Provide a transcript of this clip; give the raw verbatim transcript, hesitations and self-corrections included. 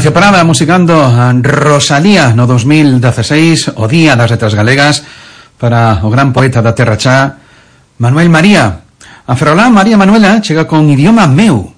Ignacio Prada musicando a Rosalía no dos mil dieciséis, o Día das Letras Galegas, para o gran poeta da Terra Chá, Manuel María. A Ferrolán María Manuela chega con Idioma Meu.